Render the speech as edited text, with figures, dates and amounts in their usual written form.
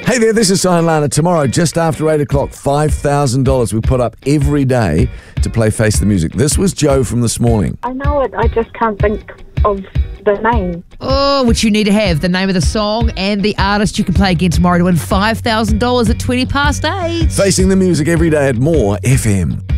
Hey there, this is Cy and Lana. Tomorrow, just after 8 o'clock, $5,000 we put up every day to play Face the Music. This was Joe from this morning. I know it. I just can't think of the name. Oh, which you need to have the name of the song and the artist you can play again tomorrow to win $5,000 at 8:20. Facing the Music every day at More FM.